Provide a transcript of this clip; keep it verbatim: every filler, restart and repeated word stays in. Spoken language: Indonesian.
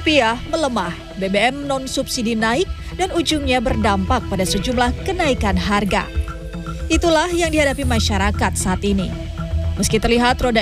rupiah melemah, B B M non-subsidi naik, dan ujungnya berdampak pada sejumlah kenaikan harga. Itulah yang dihadapi masyarakat saat ini. Meski terlihat roda